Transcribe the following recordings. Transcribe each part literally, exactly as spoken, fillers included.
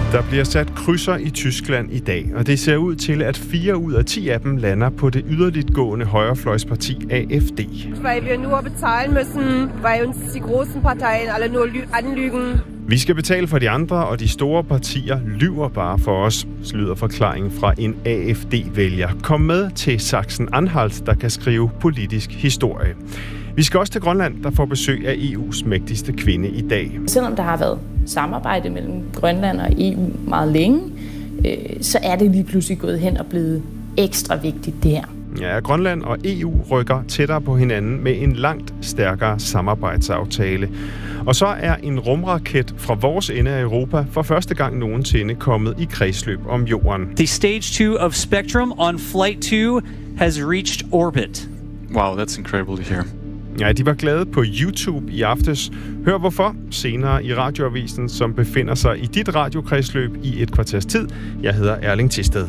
Der bliver sat krydser i Tyskland i dag, og det ser ud til, at fire ud af ti af dem lander på det yderligtgående højrefløjsparti A F D. Weil wir nur bezahlen müssen, weil uns die großen Parteien alle nur anlügen. Vi skal betale for de andre, og de store partier lyver bare for os, lyder forklaringen fra en A F D-vælger. Kom med til Sachsen-Anhalt, der kan skrive politisk historie. Vi skal også til Grønland, der får besøg af E U's mægtigste kvinde i dag. Selvom der har været samarbejde mellem Grønland og E U meget længe, øh, så er det lige pludselig gået hen og blevet ekstra vigtigt det her. Ja, Grønland og E U rykker tættere på hinanden med en langt stærkere samarbejdsaftale. Og så er en rumraket fra vores ende af Europa for første gang nogensinde kommet i kredsløb om jorden. The stage two of Spectrum on flight two has reached orbit. Wow, that's incredible to hear. Ja, de var glade på YouTube i aftes. Hør hvorfor senere i radioavisen, som befinder sig i dit radiokredsløb i et kvarters tid. Jeg hedder Erling Thisted.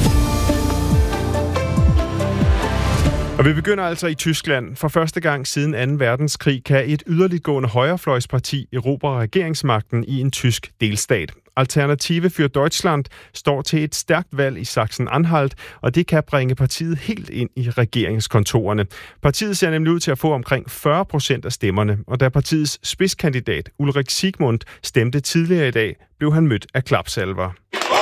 Og vi begynder altså i Tyskland. For første gang siden anden verdenskrig kan et yderliggående højrefløjsparti erobre regeringsmagten i en tysk delstat. Alternative für Deutschland står til et stærkt valg i Sachsen-Anhalt, og det kan bringe partiet helt ind i regeringskontorerne. Partiet ser nemlig ud til at få omkring fyrre procent af stemmerne, og da partiets spidskandidat Ulrik Siegmund stemte tidligere i dag, blev han mødt af klapsalver.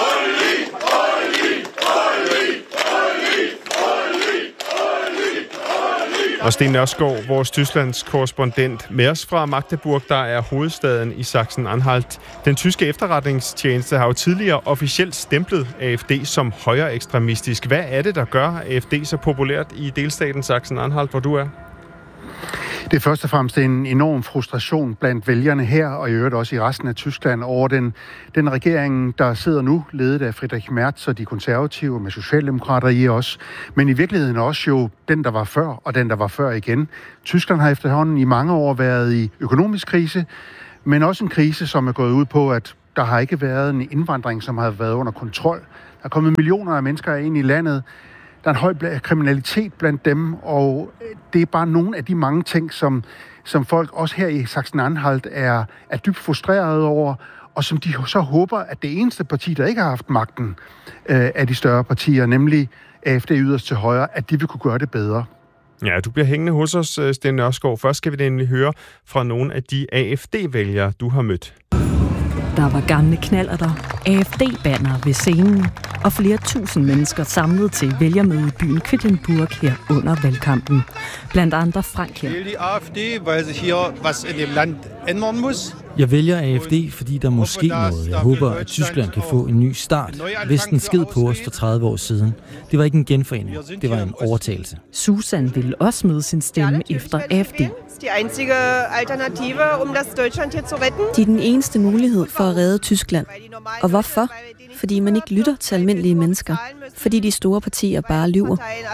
Og Sten Nørskov, vores Tysklands korrespondent, med os fra Magdeburg, der er hovedstaden i Sachsen-Anhalt. Den tyske efterretningstjeneste har jo tidligere officielt stemplet A F D som højre ekstremistisk. Hvad er det, der gør A F D så populært i delstaten Sachsen-Anhalt, hvor du er? Det er først og fremmest en enorm frustration blandt vælgerne her, og i øvrigt også i resten af Tyskland, over den, den regering, der sidder nu, ledet af Friedrich Merz og de konservative med socialdemokrater i os, men i virkeligheden også jo den, der var før, og den, der var før igen. Tyskland har efterhånden i mange år været i økonomisk krise, men også en krise, som er gået ud på, at der har ikke været en indvandring, som har været under kontrol. Der er kommet millioner af mennesker ind i landet. Der er en høj kriminalitet blandt dem, og det er bare nogle af de mange ting, som, som folk også her i Sachsen-Anhalt er, er dybt frustrerede over, og som de så håber, at det eneste parti, der ikke har haft magten øh, af de større partier, nemlig A F D yderst til højre, at de vil kunne gøre det bedre. Ja, du bliver hængende hos os, Sten Nørskov. Først skal vi nemlig høre fra nogle af de A F D-vælgere, du har mødt. Der var gamle knallerter, A F D-banner ved scenen, og flere tusind mennesker samlet til vælgermøde i byen Quedlinburg her under valgkampen. Blandt andre Frank her. Die A F D, weil sich hier was in dem Land ändern muss. Jeg vælger A F D, fordi der må ske noget. Jeg håber, at Tyskland kan få en ny start. Vesten sked på os for tredive år siden. Det var ikke en genforening. Det var en overtagelse. Susan ville også møde sin stemme efter A F D. Die einzige Alternative, um das Deutschland hier zu retten. De er den eneste mulighed for at redde Tyskland. Og hvorfor? Fordi man ikke lytter til almindelige mennesker. Fordi de store partier bare lyver.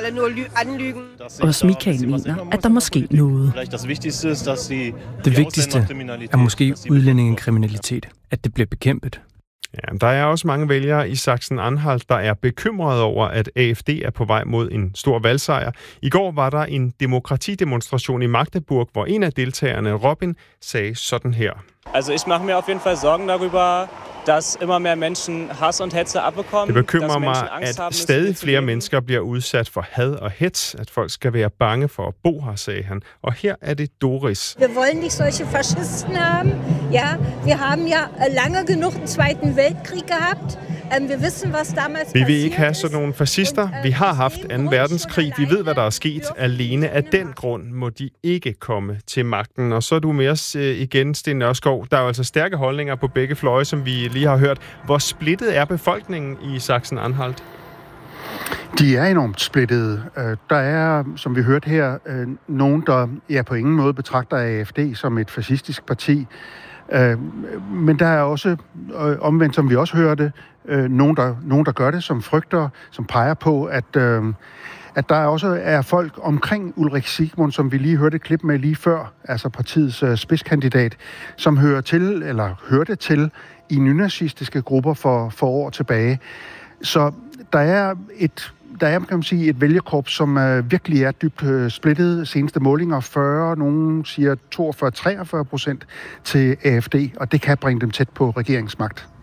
Også Michael mener, at der måske noget. Det vigtigste er måske udlændingekriminalitet, at det bliver bekæmpet. Ja, der er også mange vælgere i Sachsen-Anhalt, der er bekymrede over, at A F D er på vej mod en stor valgsejr. I går var der en demokratidemonstration i Magdeburg, hvor en af deltagerne, Robin, sagde sådan her. Also ich mache mir auf jeden Fall Sorgen darüber, dass immer mehr Menschen Hass und Hetze abbekommen. Det bekymrer mig, at stadig flere mennesker bliver udsat for had og hets, at folk skal være bange for at bo her, sagde han. Og her er det Doris. Wir wollen nicht solche Faschisten haben. Ja, wir haben ja lange genug den Zweiten Weltkrieg gehabt. Wir wissen, was damals Vi vil ikke have sådan nogle fascister. Vi har haft anden verdenskrig. Vi ved, hvad der er sket. Alene af den grund må de ikke komme til magten. Og så er du med os igen, Sten Nørskov. Der er jo altså stærke holdninger på begge fløje, som vi lige har hørt. Hvor splittet er befolkningen i Sachsen-Anhalt? De er enormt splittede. Der er, som vi hørte her, nogen, der ja, på ingen måde betragter A F D som et fascistisk parti. Men der er også, omvendt som vi også hørte, nogen der, nogen, der gør det, som frygter, som peger på, at, at der også er folk omkring Ulrik Siegmund, som vi lige hørte et klip med lige før, altså partiets spidskandidat, som hører til, eller hørte til, i nynazistiske grupper for, for år tilbage. Så der er et Der er, kan man sige, et vælgerkorps, som øh, virkelig er dybt øh, splittet. Seneste målinger fyrre, nogen siger toogfyrre til treogfyrre procent til A F D, og det kan bringe dem tæt på regeringsmagt.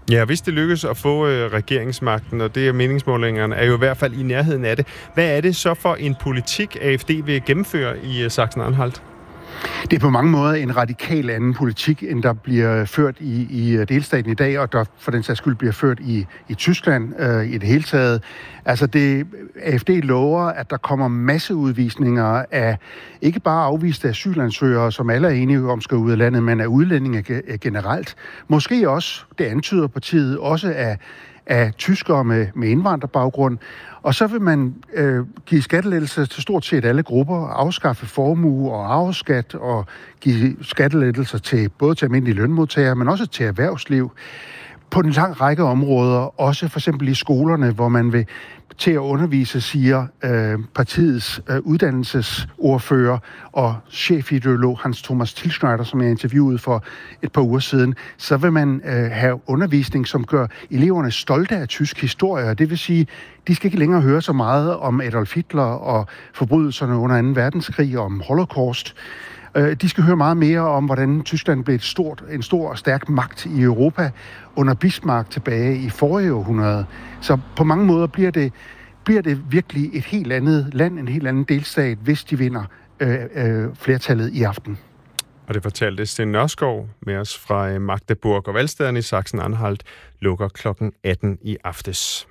Ja, hvis det lykkes at få øh, regeringsmagten, og det er meningsmålingerne, er jo i hvert fald i nærheden af det. Hvad er det så for en politik, A F D vil gennemføre i øh, Sachsen-Anhalt? Det er på mange måder en radikal anden politik, end der bliver ført i, i delstaten i dag, og der for den sags skyld bliver ført i, i Tyskland øh, i det hele taget. Altså det, A F D lover, at der kommer masseudvisninger af ikke bare afviste asylansøgere, som alle er enige om skal ud af landet, men af udlændinge generelt. Måske også, det antyder partiet, også af af tyskere med, med indvandrerbaggrund. Og så vil man øh, give skattelettelser til stort set alle grupper, afskaffe formue og arveskat og give skattelettelser til både til almindelige lønmodtagere, men også til erhvervsliv. På en lang række områder, også for eksempel i skolerne, hvor man vil til at undervise, siger øh, partiets øh, uddannelsesordfører og chefideolog Hans Thomas Tilschneider, som jeg interviewede for et par uger siden, så vil man øh, have undervisning, som gør eleverne stolte af tysk historie. Det vil sige, de skal ikke længere høre så meget om Adolf Hitler og forbrydelserne under anden verdenskrig og om Holocaust. De skal høre meget mere om, hvordan Tyskland blev et stort, en stor og stærk magt i Europa under Bismarck tilbage i forrige århundrede. Så på mange måder bliver det, bliver det virkelig et helt andet land, en helt anden delstat, hvis de vinder øh, øh, flertallet i aften. Og det fortalte Sten Nørskov med os fra Magdeburg, og valgstederne i Sachsen-Anhalt lukker klokken atten i aftes.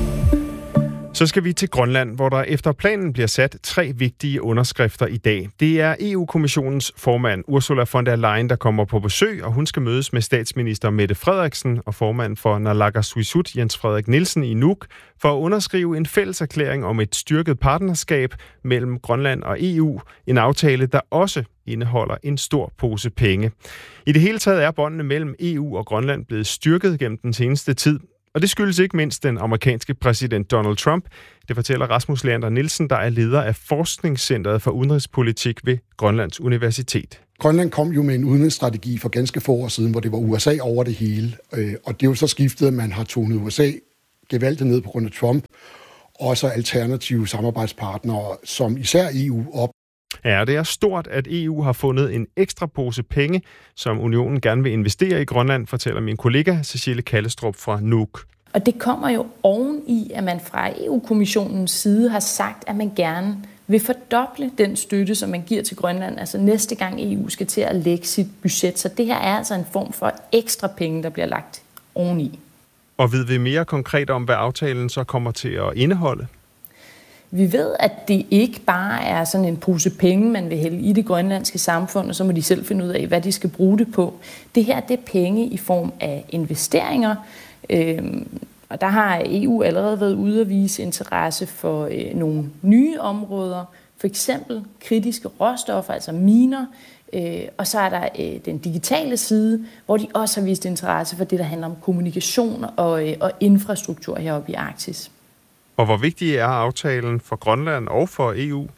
Så skal vi til Grønland, hvor der efter planen bliver sat tre vigtige underskrifter i dag. Det er E U-kommissionens formand Ursula von der Leyen, der kommer på besøg, og hun skal mødes med statsminister Mette Frederiksen og formand for Naalakkersuisut Jens Frederik Nielsen i Nuuk for at underskrive en fælles erklæring om et styrket partnerskab mellem Grønland og E U. En aftale, der også indeholder en stor pose penge. I det hele taget er båndene mellem E U og Grønland blevet styrket gennem den seneste tid. Og det skyldes ikke mindst den amerikanske præsident Donald Trump. Det fortæller Rasmus Leander Nielsen, der er leder af Forskningscentret for Udenrigspolitik ved Grønlands Universitet. Grønland kom jo med en udenrigsstrategi for ganske få år siden, hvor det var U S A over det hele. Og det er jo så skiftet, at man har tonet U S A gevaldigt ned på grund af Trump. Og så alternative samarbejdspartnere, som især E U op. Ja, det er stort, at E U har fundet en ekstra pose penge, som unionen gerne vil investere i Grønland, fortæller min kollega Cecilie Kallestrup fra Nuuk. Og det kommer jo oven i, at man fra E U-kommissionens side har sagt, at man gerne vil fordoble den støtte, som man giver til Grønland. Altså næste gang E U skal til at lægge sit budget. Så det her er altså en form for ekstra penge, der bliver lagt oveni. Og ved vi mere konkret om, hvad aftalen så kommer til at indeholde? Vi ved, at det ikke bare er sådan en pose penge, man vil hælde i det grønlandske samfund, og så må de selv finde ud af, hvad de skal bruge det på. Det her, det er penge i form af investeringer, øhm, og der har E U allerede været ude at vise interesse for øh, nogle nye områder, for eksempel kritiske råstoffer, altså miner, øh, og så er der øh, den digitale side, hvor de også har vist interesse for det, der handler om kommunikation og, øh, og infrastruktur heroppe i Arktis. Og hvor vigtig er aftalen for Grønland og for E U?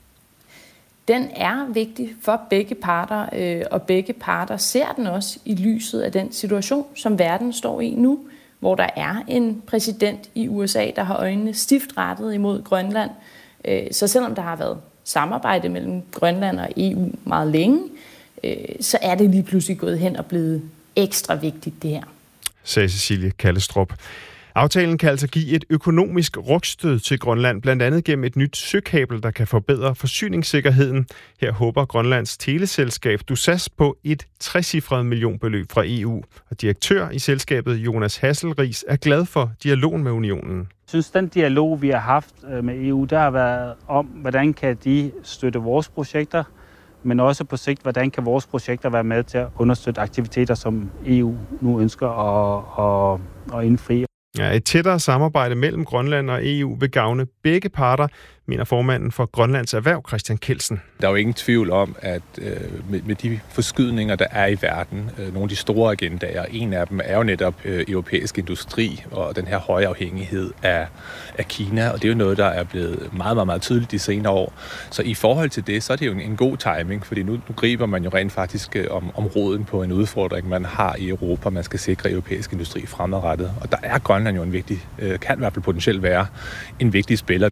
Den er vigtig for begge parter, øh, og begge parter ser den også i lyset af den situation, som verden står i nu, hvor der er en præsident i U S A, der har øjnene stift rettet imod Grønland. Øh, så selvom der har været samarbejde mellem Grønland og E U meget længe, øh, så er det lige pludselig gået hen og blevet ekstra vigtigt, det her. Sagde Cecilie Kallestrup. Aftalen kan altså give et økonomisk rygstød til Grønland, blandt andet gennem et nyt søkabel, der kan forbedre forsyningssikkerheden. Her håber Grønlands teleselskab Dusas på et trecifret millionbeløb fra E U. Og direktør i selskabet Jonas Hasselriis er glad for dialogen med unionen. Jeg synes, den dialog, vi har haft med E U, der har været om, hvordan kan de støtte vores projekter, men også på sigt, hvordan kan vores projekter være med til at understøtte aktiviteter, som E U nu ønsker at, at, at indfri. Ja, et tættere samarbejde mellem Grønland og E U vil gavne begge parter, mener formanden for Grønlands Erhverv, Christian Kelsen. Der er jo ingen tvivl om, at øh, med, med de forskydninger, der er i verden, øh, nogle af de store agendaer, en af dem er jo netop øh, europæisk industri og den her høje afhængighed af, af Kina, og det er jo noget, der er blevet meget, meget, meget tydeligt de senere år. Så i forhold til det, så er det jo en, en god timing, fordi nu, nu griber man jo rent faktisk øh, om, om roden på en udfordring, man har i Europa. Man skal sikre europæisk industri fremadrettet, og der er Grønland jo en vigtig, øh, kan i hvert fald potentielt være en vigtig spiller.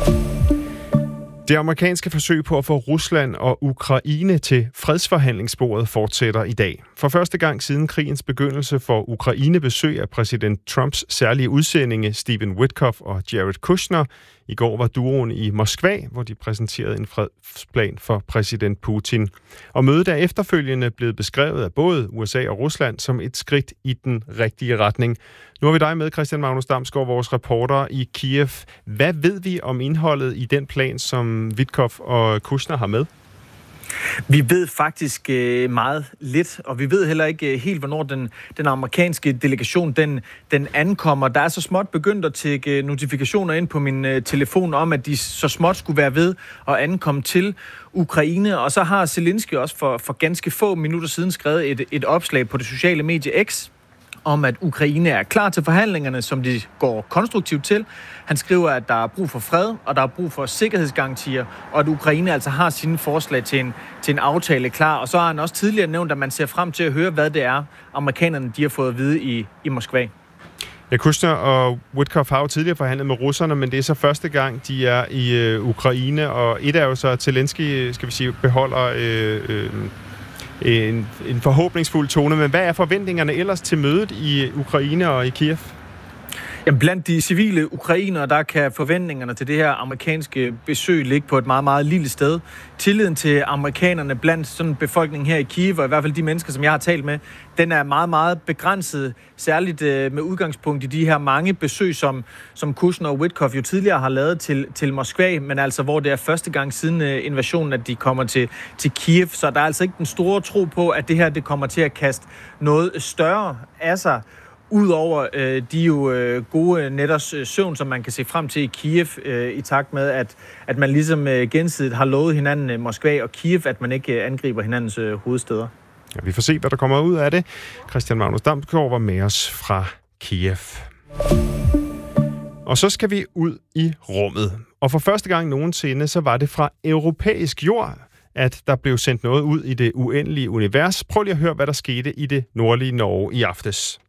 Det amerikanske forsøg på at få Rusland og Ukraine til fredsforhandlingsbordet fortsætter i dag. For første gang siden krigens begyndelse får Ukraine besøg af præsident Trumps særlige udsendinge Stephen Witkoff og Jared Kushner. I går var duoen i Moskva, hvor de præsenterede en fredsplan for præsident Putin. Og mødet er efterfølgende blevet beskrevet af både U S A og Rusland som et skridt i den rigtige retning. Nu har vi dig med, Christian Magnus Damsgaard, vores reporter i Kiev. Hvad ved vi om indholdet i den plan, som Witkoff og Kushner har med? Vi ved faktisk øh, meget lidt, og vi ved heller ikke øh, helt, hvornår den, den amerikanske delegation den, den ankommer. Der er så småt begyndt at tække notifikationer ind på min øh, telefon om, at de så småt skulle være ved at ankomme til Ukraine. Og så har Zelensky også for, for ganske få minutter siden skrevet et, et opslag på det sociale medie X, om at Ukraine er klar til forhandlingerne, som de går konstruktivt til. Han skriver, at der er brug for fred, og der er brug for sikkerhedsgarantier, og at Ukraine altså har sine forslag til en, til en aftale klar. Og så har han også tidligere nævnt, at man ser frem til at høre, hvad det er, amerikanerne de har fået at vide i, i Moskva. Ja, Kushner og Witkoff har jo tidligere forhandlet med russerne, men det er så første gang, de er i øh, Ukraine, og et er jo så, at Zelensky, skal vi sige, beholder øh, øh, En, en forhåbningsfuld tone, men hvad er forventningerne ellers til mødet i Ukraine og i Kiev? Jamen, blandt de civile ukrainere, der kan forventningerne til det her amerikanske besøg ligge på et meget, meget lille sted. Tilliden til amerikanerne blandt sådan befolkningen her i Kiev, og i hvert fald de mennesker, som jeg har talt med, den er meget, meget begrænset, særligt øh, med udgangspunkt i de her mange besøg, som, som Kushner og Witkoff jo tidligere har lavet til, til Moskva, men altså hvor det er første gang siden øh, invasionen, at de kommer til, til Kiev, så der er altså ikke den store tro på, at det her det kommer til at kaste noget større af sig. Udover øh, de jo øh, gode nætters øh, søvn, som man kan se frem til i Kiev, øh, i takt med, at, at man ligesom øh, gensidigt har lovet hinanden øh, Moskva og Kiev, at man ikke øh, angriber hinandens øh, hovedsteder. Ja, vi får se, hvad der kommer ud af det. Christian Magnus Damsgaard var med os fra Kiev. Og så skal vi ud i rummet. Og for første gang nogensinde, så var det fra europæisk jord, at der blev sendt noget ud i det uendelige univers. Prøv lige at høre, hvad der skete i det nordlige Norge i aftes.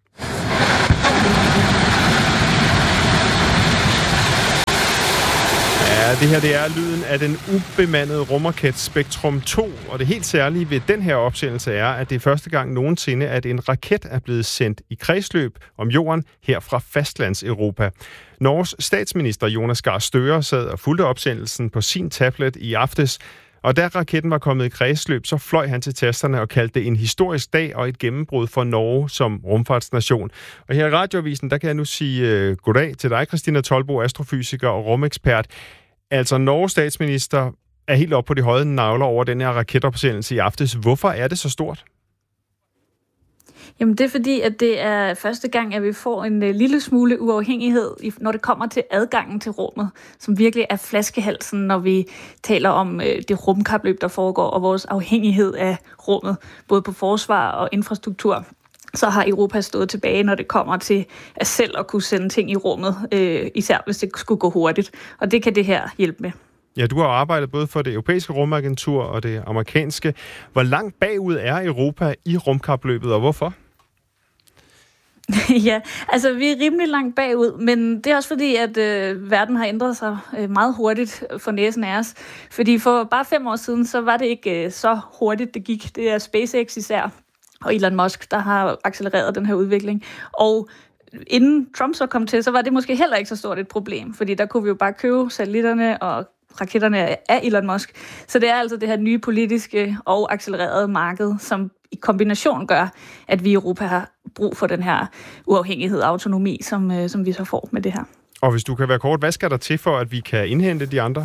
Ja, det her det er lyden af den ubemandede rumraket Spektrum to, og det helt særlige ved den her opsendelse er, at det er første gang nogensinde, at en raket er blevet sendt i kredsløb om jorden her fra fastlands-Europa. Norges statsminister Jonas Gahr Støre sad og fulgte opsendelsen på sin tablet i aftes, og da raketten var kommet i kredsløb, så fløj han til tasterne og kaldte det en historisk dag og et gennembrud for Norge som rumfartsnation. Og her i Radioavisen, der kan jeg nu sige uh, goddag til dig, Christina Tolbo, astrofysiker og rumekspert. Altså, Norges statsminister er helt oppe på de høje navler over den her raketopsendelse i aftes. Hvorfor er det så stort? Jamen det er fordi, at det er første gang, at vi får en uh, lille smule uafhængighed, når det kommer til adgangen til rummet, som virkelig er flaskehalsen, når vi taler om uh, det rumkapløb, der foregår, og vores afhængighed af rummet, både på forsvar og infrastruktur. Så har Europa stået tilbage, når det kommer til at selv at kunne sende ting i rummet, øh, især hvis det skulle gå hurtigt. Og det kan det her hjælpe med. Ja, du har arbejdet både for det europæiske rumagentur og det amerikanske. Hvor langt bagud er Europa i rumkapløbet, og hvorfor? Ja, altså vi er rimelig langt bagud, men det er også fordi, at øh, verden har ændret sig øh, meget hurtigt for næsen af os. Fordi for bare fem år siden, så var det ikke øh, så hurtigt, det gik. Det er SpaceX især og Elon Musk, der har accelereret den her udvikling. Og inden Trump så kom til, så var det måske heller ikke så stort et problem, fordi der kunne vi jo bare købe satellitterne og raketterne af Elon Musk. Så det er altså det her nye politiske og accelererede marked, som i kombination gør, at vi i Europa har brug for den her uafhængighed og autonomi, som, som vi så får med det her. Og hvis du kan være kort, hvad skal der til for, at vi kan indhente de andre?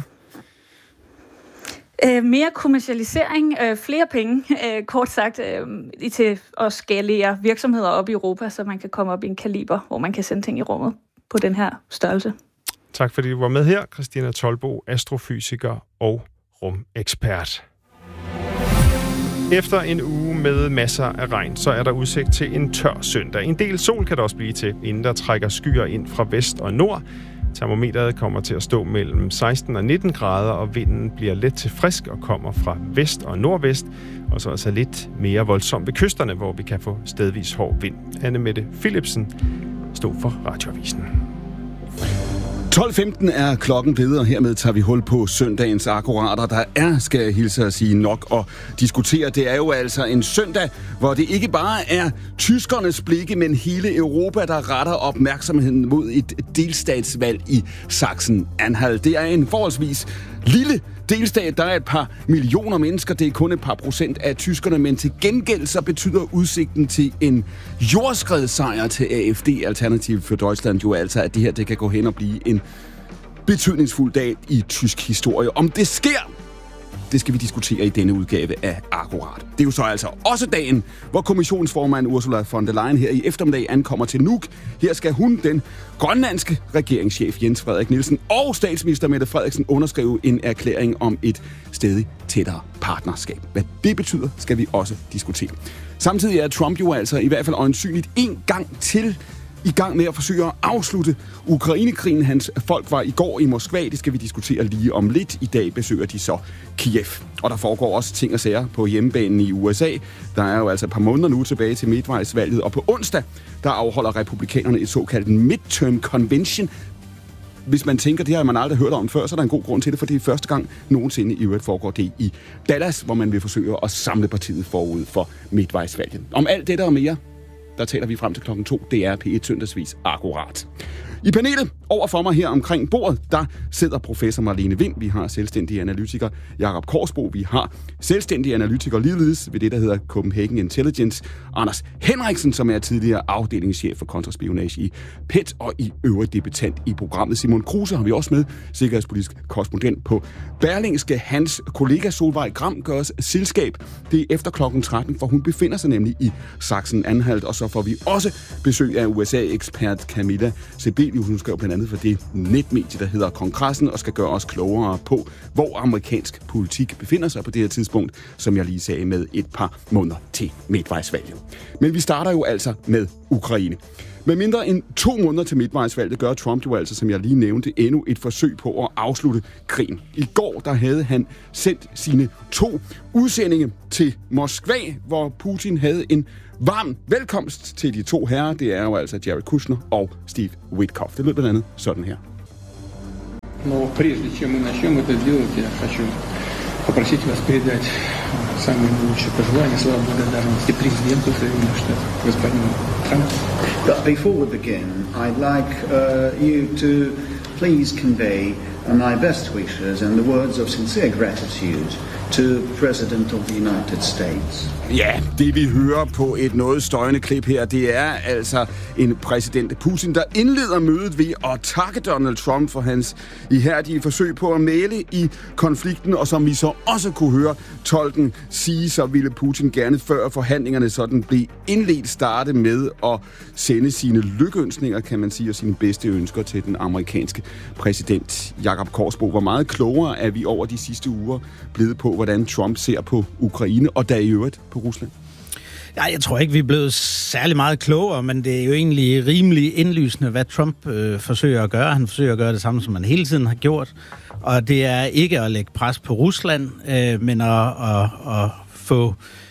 Øh, mere kommercialisering, øh, flere penge, øh, kort sagt, øh, til at skalere virksomheder op i Europa, så man kan komme op i en kaliber, hvor man kan sende ting i rummet på den her størrelse. Tak fordi du var med her, Christina Tolbo, astrofysiker og rumekspert. Efter en uge med masser af regn, så er der udsigt til en tør søndag. En del sol kan der også blive til, inden der trækker skyer ind fra vest og nord. Termometeret kommer til at stå mellem seksten og nitten grader, og vinden bliver let til frisk og kommer fra vest og nordvest, og så altså lidt mere voldsomt ved kysterne, hvor vi kan få stedvis hård vind. Anne Mette Philipsen stod for Radioavisen. tolv femten er klokken blevet, og hermed tager vi hul på søndagens akkurater. Der er, skal jeg hilse at sige, nok at diskutere. Det er jo altså en søndag, hvor det ikke bare er tyskernes blikke, men hele Europa, der retter opmærksomheden mod et delstatsvalg i Sachsen-Anhalt. Det er en forholdsvis lille delstat. Der er et par millioner mennesker. Det er kun et par procent af tyskerne, men til gengæld så betyder udsigten til en jordskredssejr til A F D, Alternativ for Deutschland, jo altså, at det her det kan gå hen og blive en betydningsfuld dag i tysk historie. Om det sker, det skal vi diskutere i denne udgave af Akkurat. Det er jo så altså også dagen, hvor kommissionsformand Ursula von der Leyen her i eftermiddag ankommer til Nuuk. Her skal hun, den grønlandske regeringschef Jens Frederik Nielsen og statsminister Mette Frederiksen underskrive en erklæring om et stadig tættere partnerskab. Hvad det betyder, skal vi også diskutere. Samtidig er Trump jo altså i hvert fald øjensynligt en gang til i gang med at forsøge at afslutte Ukrainekrigen. Hans folk var i går i Moskva. Det skal vi diskutere lige om lidt. I dag besøger de så Kiev. Og der foregår også ting og sager på hjemmebanen i U S A. Der er jo altså et par måneder nu tilbage til midtvejsvalget. Og på onsdag, der afholder republikanerne et såkaldt midterm convention. Hvis man tænker, det har man aldrig hørt om før, så er der en god grund til det, for det er første gang nogensinde i øvrigt foregår det i Dallas, hvor man vil forsøge at samle partiet forud for midtvejsvalget. Om alt dette og mere, der taler vi frem til klokken to. Det er P et søndagsvis Akkurat. I panelet over for mig her omkring bordet, der sidder professor Marlene Wind. Vi har selvstændig analytiker Jakob Korsbo. Vi har selvstændig analytiker ligeledes ved det, der hedder Copenhagen Intelligence. Anders Henriksen, som er tidligere afdelingschef for kontraspionage i P E T og i øvrigt debutant i programmet. Simon Kruse har vi også med, sikkerhedspolitisk korrespondent på Berlingske. Hans kollega Solvej Gram gør os selskab. Det er efter klokken tretten, for hun befinder sig nemlig i Sachsen-Anhalt. Og så får vi også besøg af U S A-ekspert Camilla Sibelius. Hun skriver blandt andet for det netmedie, der hedder Kongressen, og skal gøre os klogere på, hvor amerikansk politik befinder sig på det her tidspunkt, som jeg lige sagde, med et par måneder til midtvejsvalget. Men vi starter jo altså med Ukraine. Med mindre end to måneder til midtvejsvalget gør Trump jo altså, som jeg lige nævnte, endnu et forsøg på at afslutte krigen. I går der havde han sendt sine to udsendinge til Moskva, hvor Putin havde en varm velkomst til de to herrer. Det er jo altså Jared Kushner og Steve Witkoff. Det lød blandt andet sådan her. Но прежде чем мы начнем это делать, я хочу попросить вас передать самые наилучшие пожелания, слова благодарности президенту Соединенных Штатов, господину Трампу. But before we begin, I'd like uh, you to please convey my best wishes and the words of sincere gratitude to the President of the United States. Ja, det vi hører på et noget støjende klip her, det er altså en præsident Putin, der indleder mødet ved at takke Donald Trump for hans ihærdige forsøg på at mæle i konflikten, og som vi så også kunne høre tolken sige, så ville Putin gerne før forhandlingerne sådan blev indledt starte med at sende sine lykønsninger, kan man sige, og sine bedste ønsker til den amerikanske præsident. Jakob Korsbo, hvor meget klogere er vi over de sidste uger blevet på, hvordan Trump ser på Ukraine, og der i øvrigt på Rusland? Ja, jeg tror ikke, vi er blevet særlig meget klogere, men det er jo egentlig rimelig indlysende, hvad Trump øh, forsøger at gøre. Han forsøger at gøre det samme, som han hele tiden har gjort, og det er ikke at lægge pres på Rusland, øh, men at, at, at få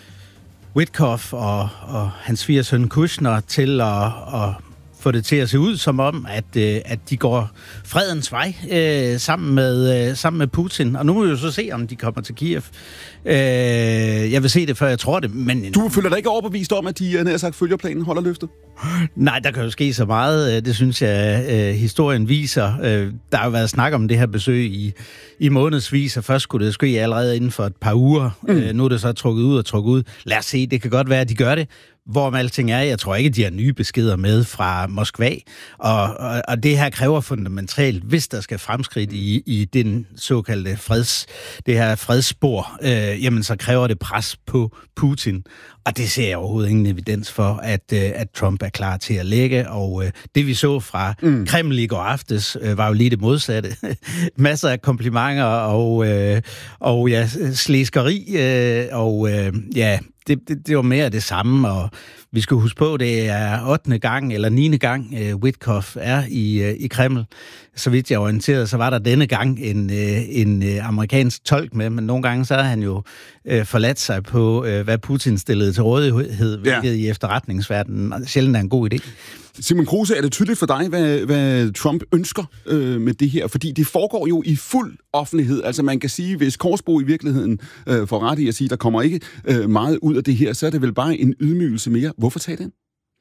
Witkoff og, og hans svigersøn Kushner til at, at få det til at se ud som om, at, at de går fredens vej øh, sammen, med, øh, sammen med Putin. Og nu må vi jo så se, om de kommer til Kiev. Øh, jeg vil se det, før jeg tror det. Men du føler dig ikke overbevist om, at de, nær sagt, følger planen, holder løftet? Nej, der kan jo ske så meget. Det synes jeg, øh, historien viser. Øh, der har jo været snak om det her besøg i, i månedsvis, og først skulle det ske allerede inden for et par uger. Mm. Øh, nu er det så trukket ud og trukket ud. Lad os se, det kan godt være, at de gør det. Hvorom alting er, jeg tror ikke, de har nye beskeder med fra Moskva, og, og, og det her kræver fundamentalt, hvis der skal fremskridt i, i den såkaldte freds, det her fredsspor, øh, jamen så kræver det pres på Putin, og det ser jeg overhovedet ingen evidens for, at, øh, at Trump er klar til at lægge, og øh, det vi så fra mm. Kreml i går aftes, øh, var jo lige det modsatte. Masser af komplimenter og, øh, og ja, slæskeri, øh, og øh, ja, Det, det, det var mere det samme, og vi skal huske på, det er ottende gang eller niende gang, uh, Witkoff er i, uh, i Kreml. Så vidt jeg orienterede, så var der denne gang en, uh, en uh, amerikansk tolk med, men nogle gange så har han jo uh, forladt sig på, uh, hvad Putin stillede til rådighed, hvilket ja. i efterretningsverdenen sjældent er en god idé. Simon Kruse, er det tydeligt for dig, hvad, hvad Trump ønsker øh, med det her? Fordi det foregår jo i fuld offentlighed. Altså man kan sige, hvis Korsbo i virkeligheden øh, får ret i at sige, der kommer ikke øh, meget ud af det her, så er det vel bare en ydmygelse mere. Hvorfor tage den?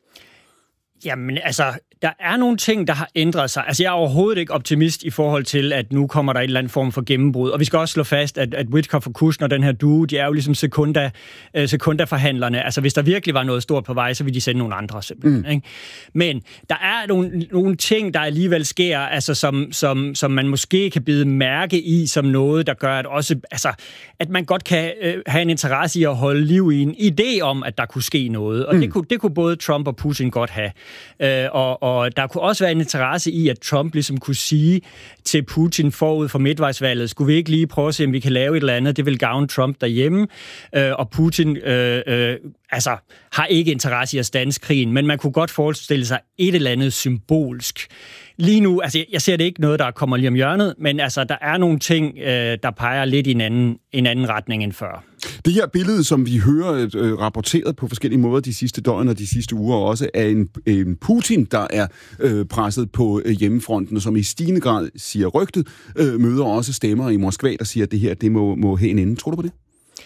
Jamen, altså, der er nogle ting, der har ændret sig. Altså, jeg er overhovedet ikke optimist i forhold til, at nu kommer der en eller anden form for gennembrud. Og vi skal også slå fast, at, at Witkoff og Kushner, den her duo, de er jo ligesom sekunda, øh, sekundaforhandlerne. Altså, hvis der virkelig var noget stort på vej, så ville de sende nogle andre, simpelthen. Mm. Ikke? Men der er nogle, nogle ting, der alligevel sker, altså, som, som, som man måske kan bide mærke i, som noget, der gør, at også, altså, at man godt kan øh, have en interesse i at holde liv i en idé om, at der kunne ske noget. Og mm. det, kunne, det kunne både Trump og Putin godt have. Øh, og, og der kunne også være en interesse i, at Trump ligesom kunne sige til Putin forud for midtvejsvalget, skulle vi ikke lige prøve at se, om vi kan lave et eller andet, det vil gavne Trump derhjemme, øh, og Putin øh, øh, altså, har ikke interesse i at standse krigen, men man kunne godt forestille sig et eller andet symbolsk. Lige nu, altså jeg ser det ikke noget, der kommer lige om hjørnet, men altså der er nogle ting, øh, der peger lidt i en anden, en anden retning end før. Det her billede, som vi hører øh, rapporteret på forskellige måder de sidste døgn og de sidste uger også, er en, en Putin, der er øh, presset på øh, hjemmefronten, og som i stigende grad, siger rygtet, øh, møder også stemmer i Moskva, der siger, at det her det må, må have en ende. Tror du på det?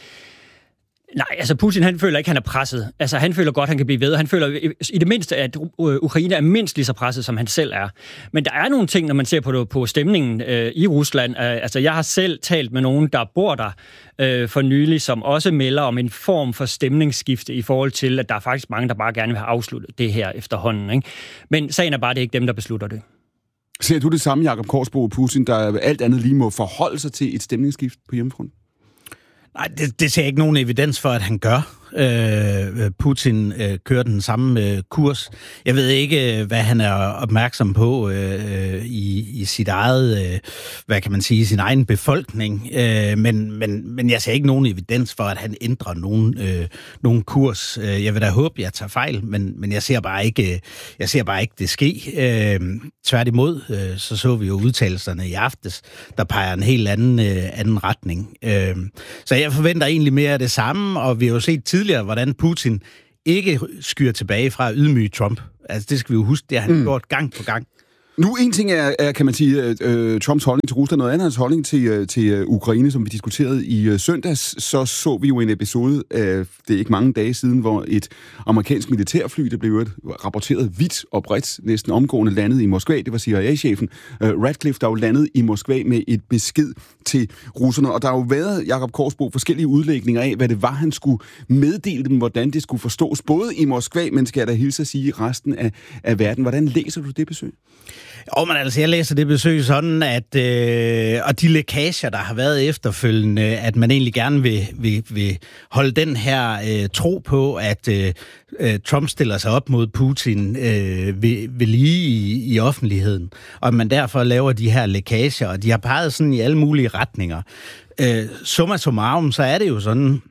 Nej, altså Putin, han føler ikke, han er presset. Altså, han føler godt, han kan blive ved. Han føler i det mindste, at Ukraine er mindst lige så presset, som han selv er. Men der er nogle ting, når man ser på, på stemningen øh, i Rusland. Øh, altså, jeg har selv talt med nogen, der bor der øh, for nylig, som også melder om en form for stemningsskifte i forhold til, at der er faktisk mange, der bare gerne vil have afsluttet det her efterhånden. Ikke? Men sagen er bare, det er ikke dem, der beslutter det. Ser du det samme, Jakob Korsbo og Putin, der alt andet lige må forholde sig til et stemningsskift på hjemmefronten? Nej, det, det ser ikke nogen evidens for, at han gør. Øh, Putin øh, kører den samme øh, kurs. Jeg ved ikke, hvad han er opmærksom på øh, i, i sit eget, øh, hvad kan man sige, sin egen befolkning. Øh, men, men, men jeg ser ikke nogen evidens for, at han ændrer nogen, øh, nogen kurs. Jeg vil da håbe, jeg tager fejl, men, men jeg ser bare ikke, jeg ser bare ikke det ske. Øh, tværtimod, øh, så så vi jo udtalelserne i aftes, der peger en helt anden, øh, anden retning. Øh, så jeg forventer egentlig mere af det samme, og vi har jo set tidligere, hvordan Putin ikke skyer tilbage fra at ydmyge Trump. Altså, det skal vi jo huske, det har han mm. gjort gang på gang. Nu, en ting er, er kan man sige, øh, Trumps holdning til Rusland, noget andet er hans holdning til, til Ukraine, som vi diskuterede i øh, søndags. Så så vi jo en episode af, det er ikke mange dage siden, hvor et amerikansk militærfly, der blev rapporteret vidt og bredt, næsten omgående landet i Moskva. Det var C I A-chefen øh, Radcliffe, der jo landede i Moskva med et besked til russerne. Og der har jo været, Jakob Korsbo, forskellige udlægninger af, hvad det var, han skulle meddele dem, hvordan det skulle forstås, både i Moskva, men skal jeg da hilse at sige resten af, af verden. Hvordan læser du det besøg? Jo, men altså, jeg læser det besøg sådan, at øh, og de lækager, der har været efterfølgende, at man egentlig gerne vil, vil, vil holde den her øh, tro på, at øh, Trump stiller sig op mod Putin øh, ved, ved lige i, i offentligheden, og man derfor laver de her lækager, og de har peget sådan i alle mulige retninger. Øh, summa summarum, så er det jo sådan,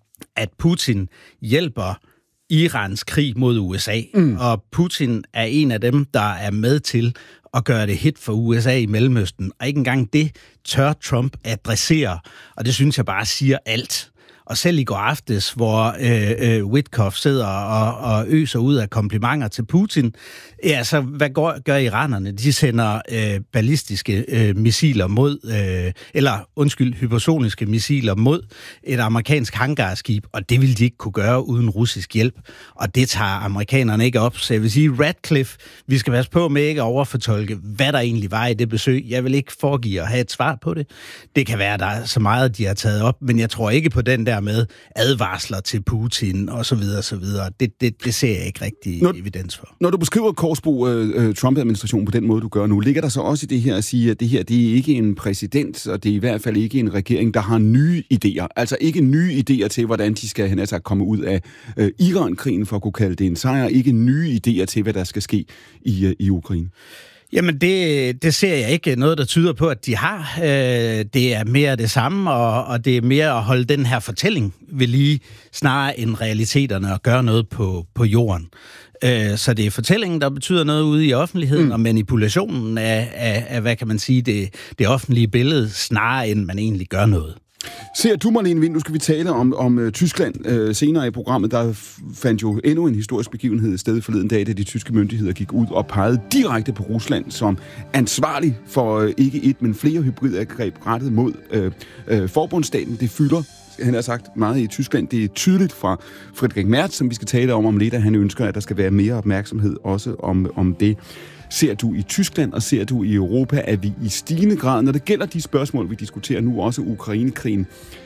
at Putin hjælper Irans krig mod U S A, mm. og Putin er en af dem, der er med til at gøre det hit for U S A i Mellemøsten, og ikke engang det tør Trump adressere, og det synes jeg bare siger alt. Og selv i går aftes, hvor øh, øh, Witkoff sidder og, og øser ud af komplimenter til Putin, ja, så hvad gør, gør iranerne? De sender øh, ballistiske øh, missiler mod, øh, eller undskyld, hypersoniske missiler mod et amerikansk hangarskib, og det ville de ikke kunne gøre uden russisk hjælp. Og det tager amerikanerne ikke op. Så jeg vil sige, Radcliffe, vi skal passe på med ikke at overfortolke, hvad der egentlig var i det besøg. Jeg vil ikke foregive at have et svar på det. Det kan være, der er så meget, de har taget op, men jeg tror ikke på den der med advarsler til Putin og så videre, så videre. Det, det, det ser jeg ikke rigtig når, evidens for. Når du beskriver Korsbo øh, Trump-administrationen på den måde, du gør nu, ligger der så også i det her at sige, at det her, det er ikke en præsident, og det er i hvert fald ikke en regering, der har nye idéer. Altså ikke nye idéer til, hvordan de skal hen altså komme ud af øh, Iran-krigen, for at kunne kalde det en sejr. Ikke nye idéer til, hvad der skal ske i, øh, i Ukraine. Jamen, det, det ser jeg ikke noget, der tyder på, at de har. Øh, det er mere det samme, og, og det er mere at holde den her fortælling ved lige, snarere end realiteterne, og gøre noget på, på jorden. Øh, så det er fortællingen, der betyder noget ude i offentligheden, mm. og manipulationen af, af, af, hvad kan man sige, det, det offentlige billede, snarere end man egentlig gør noget. Ser du, Marlene Wind, nu skal vi tale om, om uh, Tyskland uh, senere i programmet. Der fandt jo endnu en historisk begivenhed sted forleden dag, da de tyske myndigheder gik ud og pegede direkte på Rusland som ansvarlig for uh, ikke et, men flere hybridangreb rettet mod uh, uh, forbundsstaten. Det fylder, han har sagt, meget i Tyskland. Det er tydeligt fra Friedrich Merz, som vi skal tale om om lidt, at han ønsker, at der skal være mere opmærksomhed også om, om det. Ser du i Tyskland, og ser du i Europa, at vi i stigende grad, når det gælder de spørgsmål, vi diskuterer nu, også Ukrainekrigen,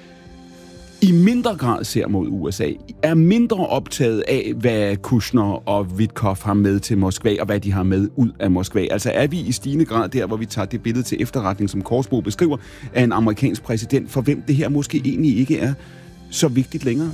i mindre grad ser mod U S A, er mindre optaget af, hvad Kushner og Witkoff har med til Moskva, og hvad de har med ud af Moskva. Altså er vi i stigende grad der, hvor vi tager det billede til efterretning, som Korsbo beskriver, af en amerikansk præsident, for hvem det her måske egentlig ikke er så vigtigt længere?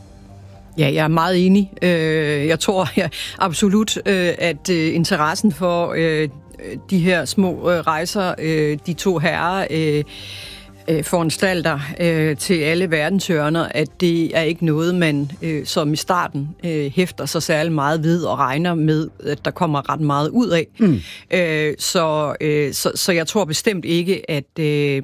Ja, jeg er meget enig. Jeg tror ja, absolut, at interessen for de her små rejser, de to herrer foranstalter til alle verdenshjørner, at det er ikke noget, man som i starten hæfter sig særlig meget ved og regner med, at der kommer ret meget ud af. Mm. Så, så, så jeg tror bestemt ikke, at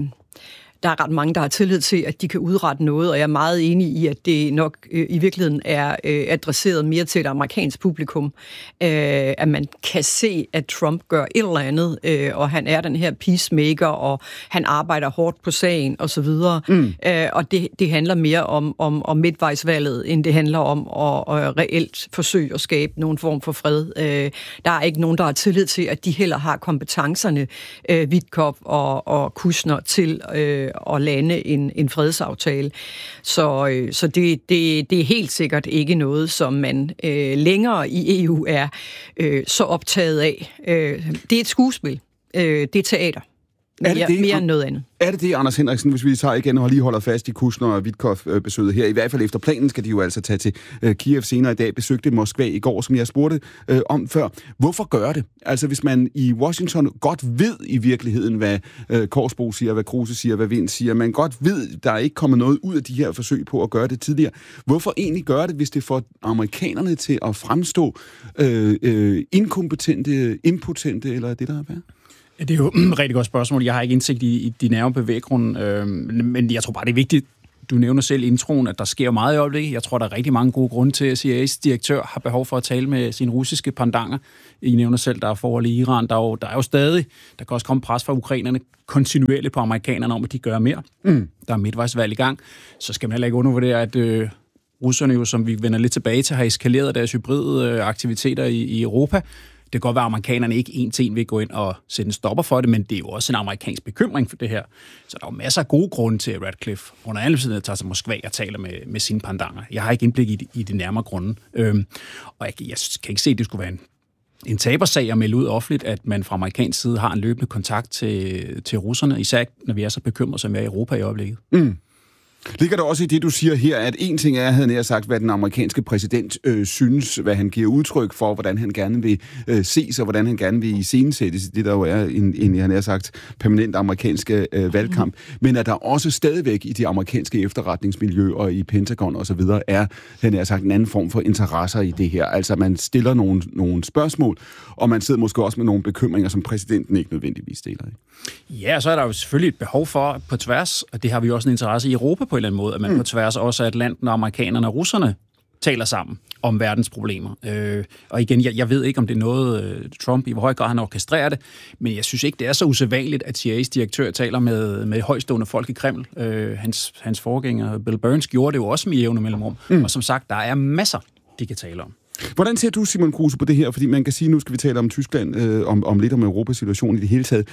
der er ret mange, der har tillid til, at de kan udrette noget, og jeg er meget enig i, at det nok øh, i virkeligheden er øh, adresseret mere til et amerikansk publikum. Øh, at man kan se, at Trump gør et eller andet, øh, og han er den her peacemaker, og han arbejder hårdt på sagen, osv. Mm. Øh, og det, det handler mere om, om, om midtvejsvalget, end det handler om at, at reelt forsøge at skabe nogen form for fred. Øh, der er ikke nogen, der har tillid til, at de heller har kompetencerne, øh, Witkoff og, og Kushner, til øh, og lande en, en fredsaftale. Så, øh, så det, det, det er helt sikkert ikke noget, som man øh, længere i E U er øh, så optaget af. Øh, det er et skuespil. Øh, det er teater. Er det det? Mere end noget andet. Er det det, Anders Henriksen, hvis vi tager igen og har lige holder fast i Kushner og Witkoff-besøget her? I hvert fald efter planen skal de jo altså tage til uh, Kiev senere i dag, besøgte Moskva i går, som jeg spurgte uh, om før. Hvorfor gør det? Altså hvis man i Washington godt ved i virkeligheden, hvad uh, Korsbo siger, hvad Kruse siger, hvad Vind siger, man godt ved, der er ikke kommet noget ud af de her forsøg på at gøre det tidligere. Hvorfor egentlig gøre det, hvis det får amerikanerne til at fremstå uh, uh, inkompetente, impotente, eller det, der er værd? Ja, det er jo et rigtig godt spørgsmål. Jeg har ikke indsigt i, i de nærmere bevæggrunde, øh, men jeg tror bare, det er vigtigt. Du nævner selv introen, at der sker meget i øjeblikket. Jeg tror, der er rigtig mange gode grunde til, at C I A's direktør har behov for at tale med sine russiske pandanger. I nævner selv, der er forhold i Iran. Der er, jo, der er jo stadig, der kan også komme pres fra ukrainerne kontinuerligt på amerikanerne om, at de gør mere. Mm. Der er midtvejsvalg i gang. Så skal man heller ikke undervurdere, at øh, russerne jo, som vi vender lidt tilbage til, har eskaleret deres hybride øh, aktiviteter i, i Europa. Det kan godt være, at amerikanerne ikke en til en vil gå ind og sætte en stopper for det, men det er jo også en amerikansk bekymring for det her. Så der er jo masser af gode grunde til, at Radcliffe under alle siden tager til Moskva og taler med, med sine pandanger. Jeg har ikke indblik i de, i de nærmere grunde. Øhm, og jeg, jeg kan ikke se, at det skulle være en, en tabersag at melde ud offentligt, at man fra amerikansk side har en løbende kontakt til, til russerne, især når vi er så bekymrede, som vi er i Europa i øjeblikket. Mm. Ligger der også i det, du siger her, at en ting er, havde jeg sagt, hvad den amerikanske præsident øh, synes, hvad han giver udtryk for, hvordan han gerne vil øh, ses, og hvordan han gerne vil iscenesættes, det der jo er en, en han har sagt, permanent amerikansk øh, valgkamp, mm. men at der også stadigvæk i de amerikanske efterretningsmiljøer, i Pentagon og så videre, er, han har sagt, en anden form for interesser i det her. Altså, man stiller nogle, nogle spørgsmål, og man sidder måske også med nogle bekymringer, som præsidenten ikke nødvendigvis deler. Ja, så er der jo selvfølgelig et behov for på tværs, og det har vi også en interesse i Europa på en eller anden måde, at man mm. på tværs også af Atlanten og amerikanerne og russerne taler sammen om verdens problemer. Øh, og igen, jeg, jeg ved ikke, om det er noget, øh, Trump i hvor høj grad han orkestrerer det, men jeg synes ikke, det er så usædvanligt, at C I A's direktør taler med, med højstående folk i Kreml. Øh, hans, hans forgænger, Bill Burns, gjorde det jo også med jævne mellemrum. Mm. Og som sagt, der er masser, de kan tale om. Hvordan ser du, Simon Kruse, på det her? Fordi man kan sige, nu skal vi tale om Tyskland, øh, om, om lidt om Europas situation i det hele taget.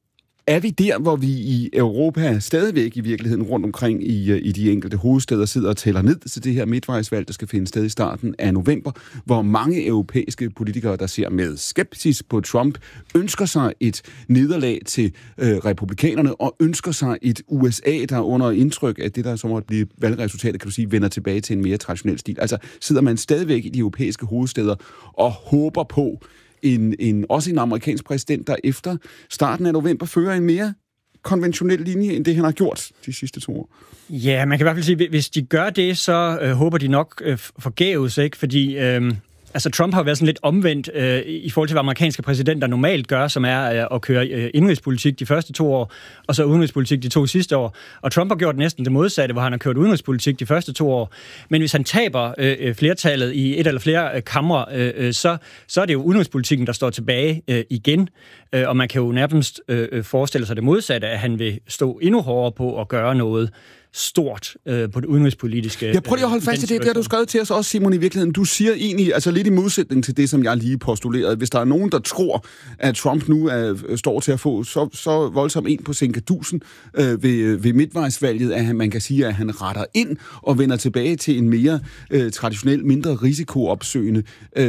Er vi der, hvor vi i Europa stadigvæk i virkeligheden rundt omkring i, i de enkelte hovedsteder sidder og tæller ned til det her midtvejsvalg, der skal finde sted i starten af november, hvor mange europæiske politikere, der ser med skepsis på Trump, ønsker sig et nederlag til øh, republikanerne og ønsker sig et U S A, der under indtryk af det, der så måtte blive valgresultatet, kan du sige, vender tilbage til en mere traditionel stil. Altså sidder man stadigvæk i de europæiske hovedsteder og håber på, En, en, også en amerikansk præsident, der efter starten af november fører en mere konventionel linje, end det han har gjort de sidste to år. Ja, man kan i hvert fald sige, at hvis de gør det, så øh, håber de nok øh, forgæves, ikke? Fordi øh, Altså, Trump har været sådan lidt omvendt øh, i forhold til, hvad amerikanske præsidenter normalt gør, som er øh, at køre øh, indrigspolitik de første to år, og så udenrigspolitik de to sidste år. Og Trump har gjort næsten det modsatte, hvor han har kørt udenrigspolitik de første to år. Men hvis han taber øh, flertallet i et eller flere øh, kamre, øh, så, så er det jo udenrigspolitikken, der står tilbage øh, igen. Øh, og man kan jo nærmest øh, forestille sig det modsatte, at han vil stå endnu hårdere på at gøre noget stort øh, på det udenrigspolitiske. Jeg prøver lige at holde fast i det, det har du skrevet til os også, Simon, i virkeligheden. Du siger egentlig, altså lidt i modsætning til det, som jeg lige postulerede. Hvis der er nogen, der tror, at Trump nu er, står til at få så, så voldsomt ind på sænkedusen øh, ved, ved midtvejsvalget, at han, man kan sige, at han retter ind og vender tilbage til en mere øh, traditionel, mindre risikoopsøgende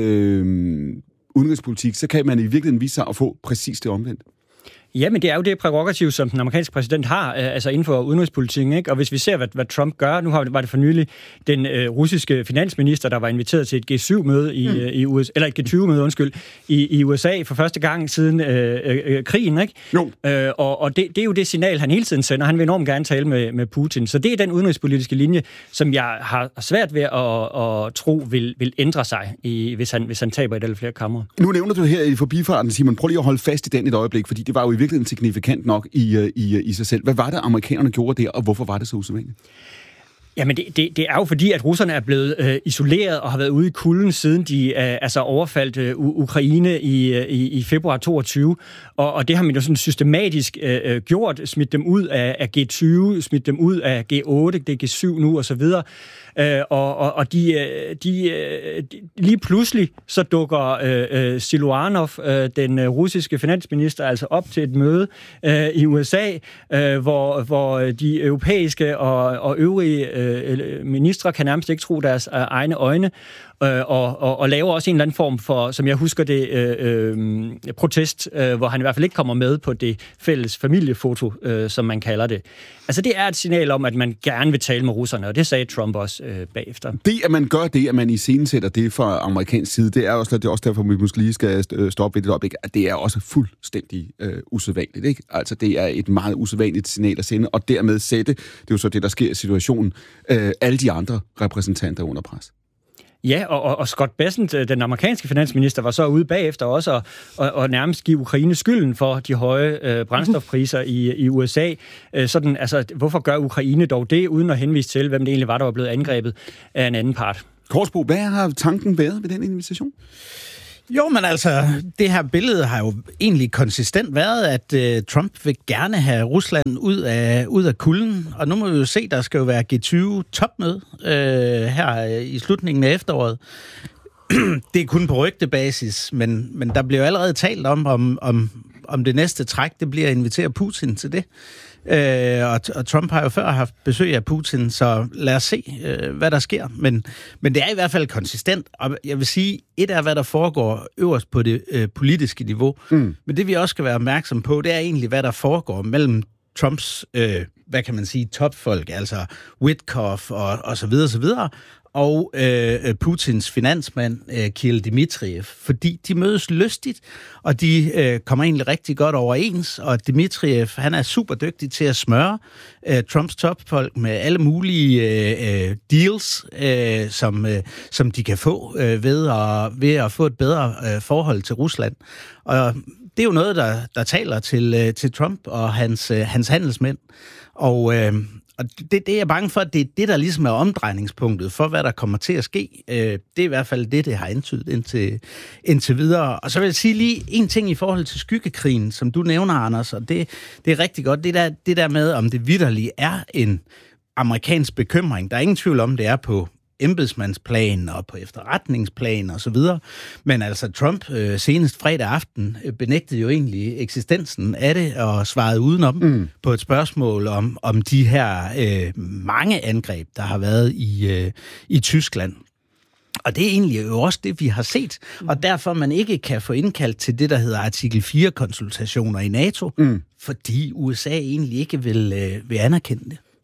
øh, udenrigspolitik, så kan man i virkeligheden vise sig at få præcis det omvendt. Ja, men det er jo det prærogativ, som den amerikanske præsident har, altså inden for udenrigspolitikken, ikke? Og hvis vi ser, hvad, hvad Trump gør, nu var det for nylig den øh, russiske finansminister, der var inviteret til et G syv møde i, mm. øh, i U S A, eller et G tyve møde, undskyld, i, i U S A for første gang siden øh, øh, krigen, ikke? Jo. Øh, og og det, det er jo det signal, han hele tiden sender. Han vil enormt gerne tale med, med Putin. Så det er den udenrigspolitiske linje, som jeg har svært ved at, at tro vil, vil ændre sig, i, hvis, han, hvis han taber et eller flere kamre. Nu nævner du her i forbifarten, Simon, prøv lige at holde fast i den et øjeblik, fordi det var jo i virkeligheden signifikant nok i, i, i sig selv. Hvad var det, amerikanerne gjorde der, og hvorfor var det så usædvanligt? Jamen, det, det, det er jo fordi, at russerne er blevet øh, isoleret og har været ude i kulden, siden de øh, altså overfaldt øh, Ukraine i, i, i februar toogtyve. Og, og det har man jo sådan systematisk øh, gjort, smidt dem ud af, af G tyve, smidt dem ud af G otte, det er G syv nu og så videre. Øh, og og, og de, de, de, lige pludselig så dukker øh, Siluanov, øh, den øh, russiske finansminister, altså op til et møde øh, i U S A, øh, hvor, hvor de europæiske og, og øvrige øh, ministre kan nærmest ikke tro deres øh, egne øjne. Og, og, og laver også en eller anden form for, som jeg husker det, øh, øh, protest, øh, hvor han i hvert fald ikke kommer med på det fælles familiefoto, øh, som man kalder det. Altså det er et signal om, at man gerne vil tale med russerne, og det sagde Trump også øh, bagefter. Det, at man gør det, at man iscenesætter det fra amerikansk side, det er også, det er også derfor, vi måske lige skal stoppe ved det øjeblik, at det er også fuldstændig øh, usædvanligt, ikke? Altså det er et meget usædvanligt signal at sende, og dermed sætte, det er jo så det, der sker i situationen, øh, alle de andre repræsentanter under pres. Ja, og, og Scott Bessent, den amerikanske finansminister, var så ude bagefter også og, og, og nærmest give Ukraine skylden for de høje øh, brændstofpriser i, i U S A. Øh, sådan, altså, hvorfor gør Ukraine dog det, uden at henvise til, hvem det egentlig var, der var blevet angrebet af en anden part? Korsbo, hvad har tanken været ved den invitation? Jo, men altså, det her billede har jo egentlig konsistent været, at uh, Trump vil gerne have Rusland ud af, ud af kulden. Og nu må vi jo se, der skal jo være G tyve topmøde uh, her i slutningen af efteråret. Det er kun på rygtebasis, men, men der bliver jo allerede talt om, om, om, om det næste træk, det bliver at invitere Putin til det. Øh, og, og Trump har jo før haft besøg af Putin, så lad os se, øh, hvad der sker. Men, men det er i hvert fald konsistent, og jeg vil sige, et er, hvad der foregår øverst på det øh, politiske niveau. Mm. Men det vi også skal være opmærksom på, det er egentlig, hvad der foregår mellem Trumps, øh, hvad kan man sige, topfolk, altså Witkoff og, og så videre, så videre, og øh, Putins finansmand, øh, Kirill Dmitriev, fordi de mødes lystigt, og de øh, kommer egentlig rigtig godt overens, og Dmitriev, han er super dygtig til at smøre øh, Trumps topfolk med alle mulige øh, deals, øh, som, øh, som de kan få øh, ved, at, ved at få et bedre øh, forhold til Rusland. Og det er jo noget, der, der taler til, øh, til Trump og hans, øh, hans handelsmænd, og øh, Og det, det er jeg bange for, at det er det, der ligesom er omdrejningspunktet for, hvad der kommer til at ske. Det er i hvert fald det, det har antydet indtil, indtil videre. Og så vil jeg sige lige en ting i forhold til skyggekrigen, som du nævner, Anders, og det, det er rigtig godt. Det der, det der med, om det vitterligt er en amerikansk bekymring. Der er ingen tvivl om, det er på embedsmandsplan og på efterretningsplan og så videre. Men altså Trump øh, senest fredag aften øh, benægtede jo egentlig eksistensen af det og svarede udenom mm. på et spørgsmål om, om de her øh, mange angreb, der har været i, øh, i Tyskland. Og det er egentlig jo også det, vi har set, og derfor man ikke kan få indkaldt til det, der hedder artikel fire-konsultationer i NATO, mm. fordi U S A egentlig ikke vil, øh, vil anerkende det.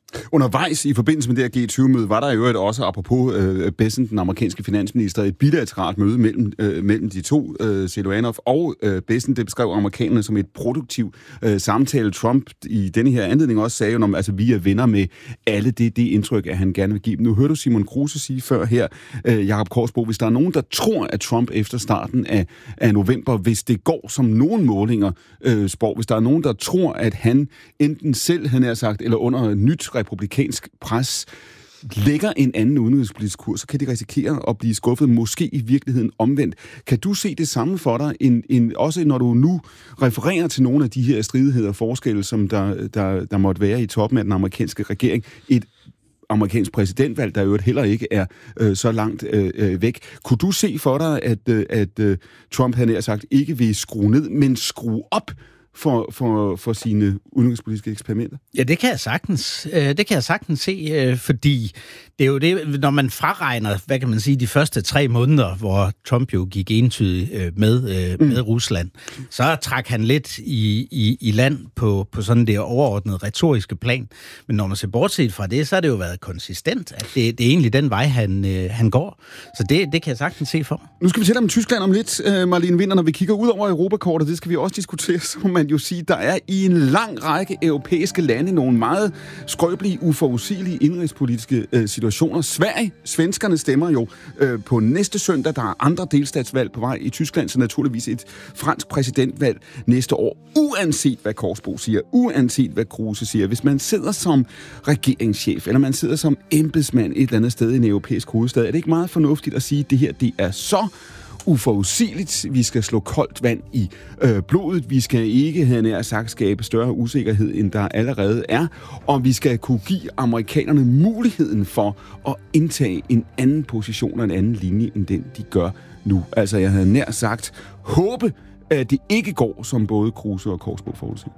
Undervejs i forbindelse med det her G tyve-møde var der jo et også, apropos øh, Bessent, den amerikanske finansminister, et bilateralt møde mellem, øh, mellem de to, øh, Siluanov og øh, Bessent. Det beskrev amerikanerne som et produktiv øh, samtale. Trump i denne her anledning også sagde jo, om, altså vi er venner med alle. Det det indtryk, at han gerne vil give dem. Nu hørte du Simon Kruse sige før her, øh, Jakob Korsbo, hvis der er nogen, der tror, at Trump efter starten af, af november, hvis det går som nogen målinger øh, spår, hvis der er nogen, der tror, at han enten selv, han har sagt, eller under nyt republikansk pres, lægger en anden udenrigspolitisk kurs, så kan de risikere at blive skuffet, måske i virkeligheden omvendt. Kan du se det samme for dig, en, en, også når du nu refererer til nogle af de her stridigheder og forskelle, som der, der, der måtte være i toppen af den amerikanske regering, et amerikansk præsidentvalg, der jo heller ikke er øh, så langt øh, væk. Kunne du se for dig, at, øh, at øh, Trump, han har sagt, ikke vil skrue ned, men skrue op for, for, for sine udenrigspolitiske eksperimenter? Ja, det kan jeg sagtens. Det kan jeg sagtens se, fordi det er jo det, når man fraregner, hvad kan man sige, de første tre måneder, hvor Trump jo gik entydigt med, med mm. Rusland, så trak han lidt i, i, i land på, på sådan det overordnede retoriske plan. Men når man ser bortset fra det, så har det jo været konsistent, at det, det er egentlig den vej, han, han går. Så det, det kan jeg sagtens se for. Nu skal vi tale om Tyskland om lidt, Marlene Winther. Når vi kigger ud over Europakortet, det skal vi også diskutere, så man jo sige, der er i en lang række europæiske lande nogle meget skrøbelige, uforudsigelige indrigspolitiske øh, situationer. Sverige, svenskerne stemmer jo øh, på næste søndag. Der er andre delstatsvalg på vej i Tyskland, så naturligvis et fransk præsidentvalg næste år. Uanset hvad Korsbo siger, uanset hvad Kruse siger, hvis man sidder som regeringschef, eller man sidder som embedsmand et eller andet sted i en europæisk hovedstad, er det ikke meget fornuftigt at sige, at det her det er så uforudsigeligt. Vi skal slå koldt vand i øh, blodet. Vi skal ikke, havde nær sagt, skabe større usikkerhed, end der allerede er. Og vi skal kunne give amerikanerne muligheden for at indtage en anden position og en anden linje, end den, de gør nu. Altså, jeg havde nær sagt, håbe, at det ikke går, som både Kruse og Korsbo forudsiger.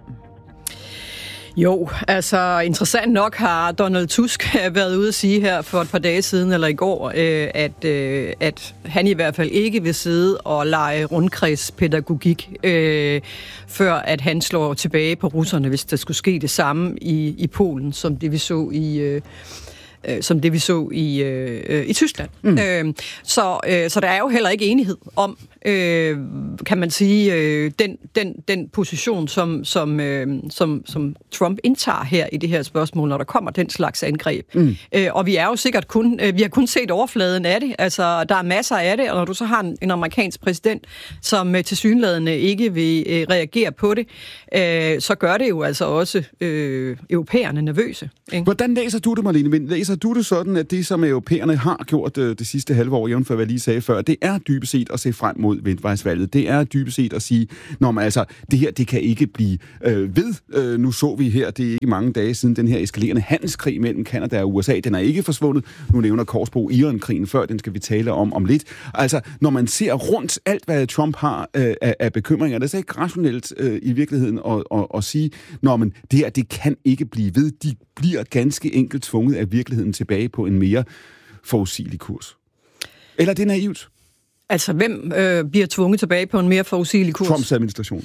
Jo, altså interessant nok har Donald Tusk været ude at sige her for et par dage siden, eller i går, øh, at, øh, at han i hvert fald ikke vil sidde og lege rundkredspædagogik, øh, før at han slår tilbage på russerne, hvis der skulle ske det samme i, i Polen, som det vi så i... Øh, som det vi så i, øh, i Tyskland. Mm. Øh, så, øh, så der er jo heller ikke enighed om, øh, kan man sige, øh, den, den, den position, som, som, øh, som, som Trump indtager her i det her spørgsmål, når der kommer den slags angreb. Mm. Øh, og vi er jo sikkert kun, øh, vi har kun set overfladen af det. Altså, der er masser af det, og når du så har en, en amerikansk præsident, som øh, tilsyneladende ikke vil øh, reagere på det, øh, så gør det jo altså også øh, europæerne nervøse. Ikke? Hvordan læser du det, Marlene Winther? Læser du det sådan, at det, som europæerne har gjort øh, det sidste halve år, jævnfør hvad jeg lige sagde før, det er dybest set at se frem mod vintervejsvalget. Det er dybest set at sige, når man altså, det her, det kan ikke blive øh, ved. Øh, nu så vi her, det er ikke mange dage siden, den her eskalerende handelskrig mellem Canada og U S A, den er ikke forsvundet. Nu nævner Korsbo Iran-krigen før, den skal vi tale om om lidt. Altså, når man ser rundt alt, hvad Trump har øh, af, af bekymringer, det er så ikke rationelt øh, i virkeligheden at, at, at sige, når man, det her, det kan ikke blive ved. De bliver ganske enkelt tvunget af virkeligheden tilbage på en mere forudsigelig kurs. Eller er det naivt? Altså, hvem øh, bliver tvunget tilbage på en mere forudsigelig kurs? Trumps administration.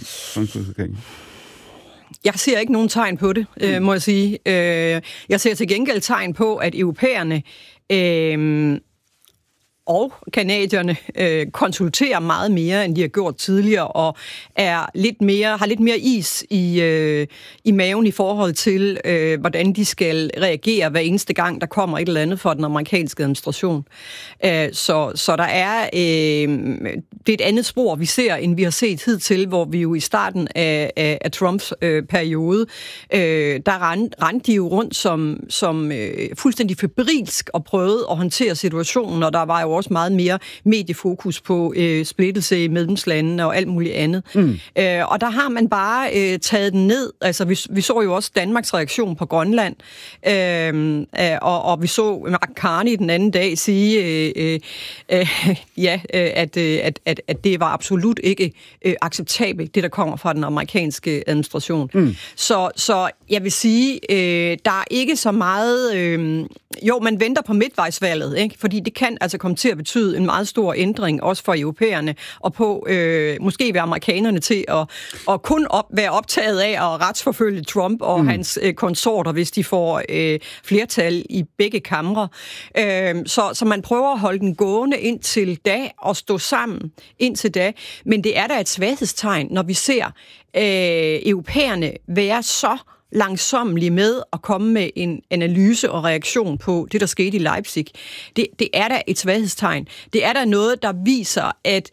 Jeg ser ikke nogen tegn på det, øh, må jeg sige. Øh, jeg ser til gengæld tegn på, at europæerne øh, og kanadierne øh, konsulterer meget mere, end de har gjort tidligere, og er lidt mere, har lidt mere is i, øh, i maven i forhold til, øh, hvordan de skal reagere hver eneste gang, der kommer et eller andet fra den amerikanske administration. Øh, så, så der er øh, det er et andet spor, vi ser, end vi har set hidtil, hvor vi jo i starten af, af, af Trumps øh, periode, øh, der rendte de jo rundt som, som øh, fuldstændig febrilsk og prøvede at håndtere situationen, og der var jo også meget mere mediefokus på øh, splittelse i medlemslandene og alt muligt andet. Mm. Øh, og der har man bare øh, taget den ned. Altså, vi, vi så jo også Danmarks reaktion på Grønland, øh, øh, og, og vi så Mark Carney den anden dag sige, øh, øh, ja, øh, at, øh, at, at, at det var absolut ikke øh, acceptabelt, det der kommer fra den amerikanske administration. Mm. Så, så jeg vil sige, øh, der er ikke så meget... Øh, jo, man venter på midtvejsvalget, ikke? Fordi det kan altså komme til til at betyde en meget stor ændring, også for europæerne, og på øh, måske være amerikanerne til at, at kun op, være optaget af at retsforfølge Trump og mm. hans øh, konsorter, hvis de får øh, flertal i begge kamre. Øh, så, så man prøver at holde den gående indtil da, og stå sammen indtil da. Men det er da et svaghedstegn, når vi ser øh, europæerne være så langsommelige med at komme med en analyse og reaktion på det, der skete i Leipzig. Det, det er da et svaghedstegn. Det er da noget, der viser, at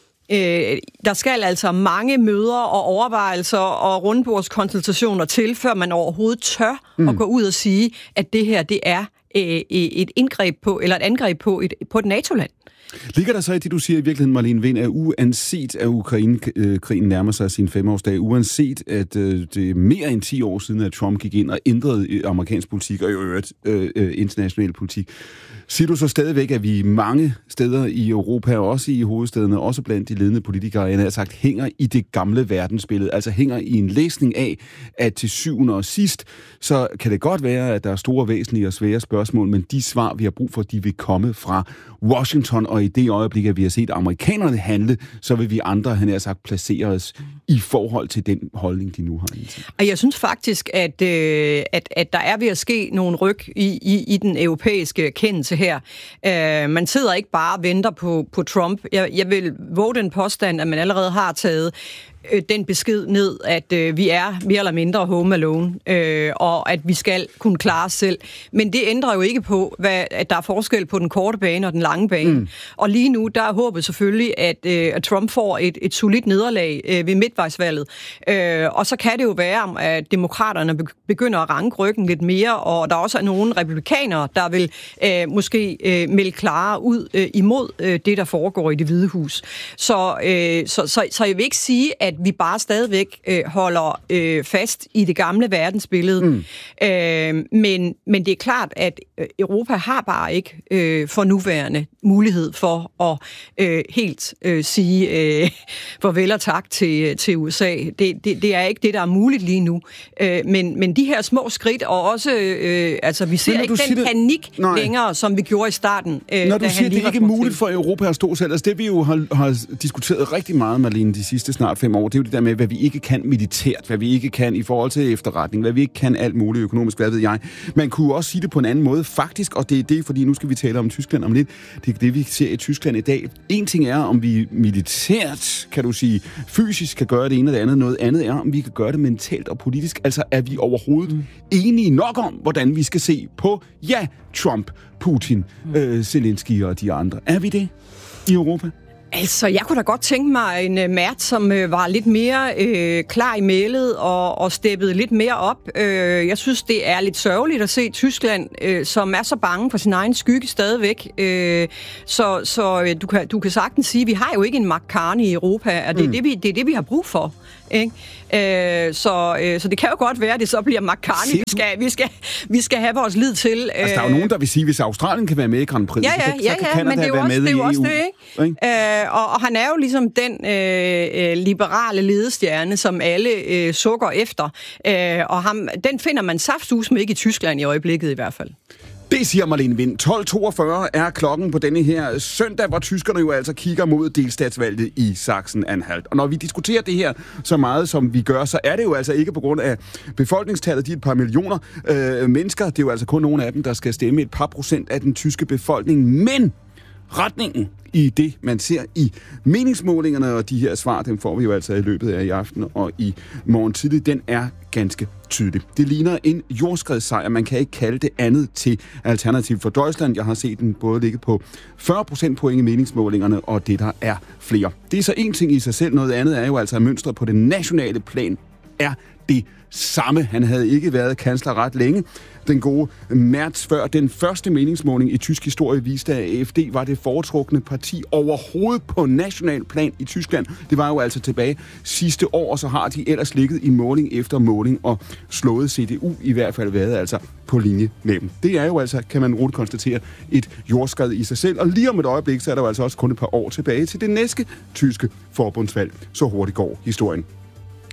øh, der skal altså mange møder og overvejelser og rundbordskonsultationer til, før man overhovedet tør mm. at gå ud og sige, at det her, det er øh, et indgreb på, eller et angreb på et, på et NATO-land. Ligger der så i det, du siger i virkeligheden, Marlene Wind, at uanset at Ukraine-krigen nærmer sig sin femårsdag, uanset at det er mere end ti år siden, at Trump gik ind og ændrede amerikansk politik og i øvrigt øh, international politik, siger du så stadigvæk, at vi mange steder i Europa, også i hovedstederne, også blandt de ledende politikere, jeg har sagt, hænger i det gamle verdensbillede, altså hænger i en læsning af, at til syvende og sidst, så kan det godt være, at der er store, væsentlige og svære spørgsmål, men de svar, vi har brug for, de vil komme fra Washington, og i det øjeblik, at vi har set amerikanerne handle, så vil vi andre, han har sagt, placere os i forhold til den holdning, de nu har indtil. Og jeg synes faktisk, at, øh, at, at der er ved at ske nogle ryg i, i, i den europæiske kendelse her. Øh, man sidder ikke bare og venter på, på Trump. Jeg, jeg vil våge den påstand, at man allerede har taget den besked ned, at øh, vi er mere eller mindre home alone, øh, og at vi skal kunne klare os selv. Men det ændrer jo ikke på, hvad, at der er forskel på den korte bane og den lange bane. Mm. Og lige nu, der er håbet selvfølgelig, at, øh, at Trump får et, et solidt nederlag øh, ved midtvejsvalget. Øh, og så kan det jo være, at demokraterne begynder at ranke ryggen lidt mere, og der også er nogle republikanere, der vil øh, måske øh, melde klare ud øh, imod øh, det, der foregår i Det Hvide Hus. Så, øh, så, så, så jeg vil ikke sige, at vi bare stadigvæk øh, holder øh, fast i det gamle verdensbillede. Mm. Øh, men, men det er klart, at Europa har bare ikke øh, for nuværende mulighed for at øh, helt øh, sige øh, farvel og tak til, til U S A. Det, det, det er ikke det, der er muligt lige nu. Øh, men, men de her små skridt, og også, øh, altså vi ser ikke den det... panik Nej. længere, som vi gjorde i starten. Øh, når du siger, det er ikke muligt for Europa at stå selv, altså det vi jo har, har diskuteret rigtig meget, Marlene, de sidste snart fem år, det er jo det der med, hvad vi ikke kan militært, hvad vi ikke kan i forhold til efterretning, hvad vi ikke kan alt muligt økonomisk, hvad ved jeg. Man kunne også sige det på en anden måde, faktisk, og det er det, fordi nu skal vi tale om Tyskland om lidt. Det er det, vi ser i Tyskland i dag. En ting er, om vi militært, kan du sige, fysisk kan gøre det ene og det andet. Noget andet er, om vi kan gøre det mentalt og politisk. Altså, er vi overhovedet mm. enige nok om, hvordan vi skal se på, ja, Trump, Putin, mm. øh, Zelensky og de andre. Er vi det i Europa? Altså, jeg kunne da godt tænke mig en uh, Merz, som uh, var lidt mere uh, klar i mailet og, og steppede lidt mere op. Uh, jeg synes, det er lidt sørgeligt at se Tyskland, uh, som er så bange for sin egen skygge stadigvæk. Uh, så så uh, du, kan, du kan sagtens sige, at vi har jo ikke en McCartney i Europa, og det er, mm. det, vi, det, er det, vi har brug for. Ikke? Øh, så, øh, så det kan jo godt være, at det så bliver McCartney, vi skal, vi, skal, vi skal have vores lid til. Øh. Altså, der er jo nogen, der vil sige, hvis Australien kan være med i Grand Prix, ja, ja, så, kan, ja, så kan ja, Canada men det er jo være også, med det er jo i også E U. Det, ikke? Øh, og, og han er jo ligesom den øh, liberale ledestjerne, som alle øh, sukker efter. Øh, og ham, den finder man saftsus med ikke i Tyskland i øjeblikket i hvert fald. Det siger Marlene Wind. tolv toogfyrre er klokken på denne her søndag, hvor tyskerne jo altså kigger mod delstatsvalget i Sachsen-Anhalt. Og når vi diskuterer det her så meget, som vi gør, så er det jo altså ikke på grund af befolkningstallet. De er et par millioner øh, mennesker. Det er jo altså kun nogle af dem, der skal stemme et par procent af den tyske befolkning. Men retningen i det, man ser i meningsmålingerne, og de her svar, dem får vi jo altså i løbet af i aften og i morgen tidlig, den er ganske tydelig. Det ligner en jordskredssejr. Man kan ikke kalde det andet til Alternativ for Deutschland. Jeg har set den både ligge på fyrre procent point i meningsmålingerne, og det der er flere. Det er så en ting i sig selv. Noget andet er jo altså, at mønstret på det nationale plan er det samme. Han havde ikke været kansler ret længe. Den gode Merz før den første meningsmåling i tysk historie viste, at A F D var det foretrukne parti overhovedet på national plan i Tyskland. Det var jo altså tilbage sidste år, og så har de ellers ligget i måling efter måling og slået C D U i hvert fald været altså på linje med dem. Det er jo altså, kan man roligt konstatere, et jordskred i sig selv, og lige om et øjeblik, så er der jo altså også kun et par år tilbage til det næste tyske forbundsvalg. Så hurtigt går historien.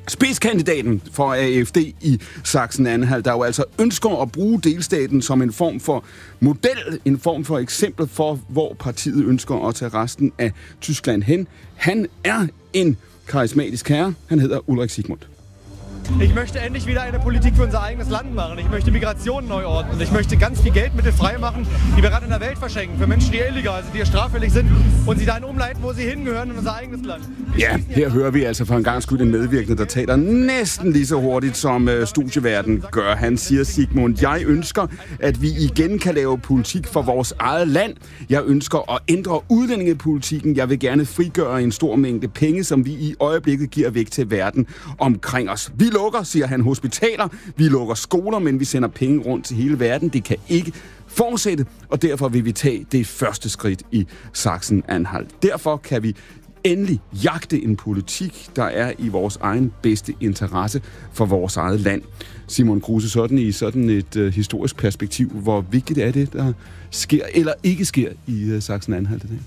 spidskandidaten for A F D i Sachsen-Anhalt, der jo altså ønsker at bruge delstaten som en form for model, en form for eksempel for, hvor partiet ønsker at tage resten af Tyskland hen. Han er en karismatisk herre. Han hedder Ulrik Sigmund. Ich möchte endlich wieder eine Politik für unser eigenes Land machen. Ich möchte Migration neu ordnen. Ich möchte ganz viel Geldmittel frei machen, die wir gerade in der Welt verschenken, für Menschen, die illegal sind, die hier straffällig sind, und sie dahin umleiten, wo sie hingehören, in unser eigenes Land. Ja, her hører vi altså for en gang skyld en medvirkende, der taler næsten lige så hurtigt, som uh, studieverden gør. Han siger, Sigmund, jeg ønsker, at vi igen kan lave politik for vores eget land. Jeg ønsker at ændre udlændingepolitikken. Jeg vil gerne frigøre en stor mængde penge, som vi i øjeblikket giver væk til verden omkring os. Vi lukker, siger han, hospitaler, vi lukker skoler, men vi sender penge rundt til hele verden. Det kan ikke fortsætte, og derfor vil vi tage det første skridt i Sachsen-Anhalt. Derfor kan vi endelig jagte en politik, der er i vores egen bedste interesse for vores eget land. Simon Kruse, sådan i sådan et uh, historisk perspektiv, hvor vigtigt er det, der sker eller ikke sker i uh, Sachsen-Anhalt i dag?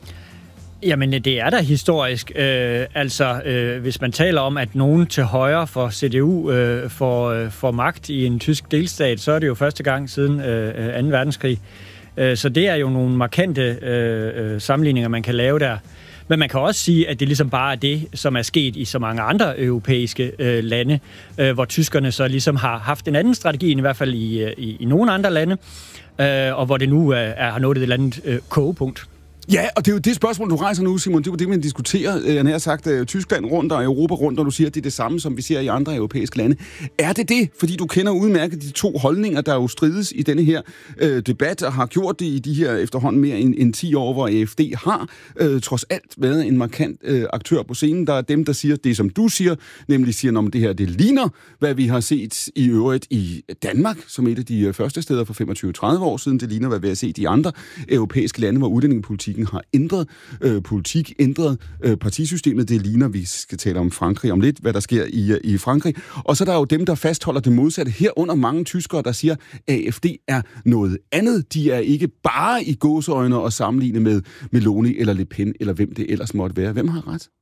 Jamen, det er da historisk. Øh, altså, øh, hvis man taler om, at nogen til højre for C D U øh, får, øh, får magt i en tysk delstat, så er det jo første gang siden øh, anden verdenskrig. Øh, så det er jo nogle markante øh, sammenligninger, man kan lave der. Men man kan også sige, at det ligesom bare er det, som er sket i så mange andre europæiske øh, lande, øh, hvor tyskerne så ligesom har haft en anden strategi, i hvert fald i, i, i nogle andre lande, øh, og hvor det nu er, er, har nået et eller andet øh, kogepunkt. Ja, og det er jo det spørgsmål, du rejser nu, Simon. Det er jo det, man diskuterer. Jeg har sagt uh, Tyskland rundt og Europa rundt, og du siger, at det er det samme, som vi ser i andre europæiske lande. Er det det? Fordi du kender udmærket de to holdninger, der jo strides i denne her uh, debat, og har gjort det i de her efterhånden mere end, end ti år, hvor A F D har uh, trods alt været en markant uh, aktør på scenen. Der er dem, der siger det, som du siger, nemlig siger, at det her det ligner, hvad vi har set i øvrigt i Danmark, som et af de uh, første steder for femogtyve til tredive år siden. Det ligner, hvad vi har set i andre europæiske lande, hvor udlændingepolitik har ændret øh, politik, ændret øh, partisystemet. Det ligner, vi skal tale om Frankrig om lidt, hvad der sker i, i Frankrig. Og så er der jo dem, der fastholder det modsatte. Herunder mange tyskere, der siger, at A F D er noget andet. De er ikke bare i gåseøjne og sammenligne med Meloni eller Le Pen, eller hvem det ellers måtte være. Hvem har ret?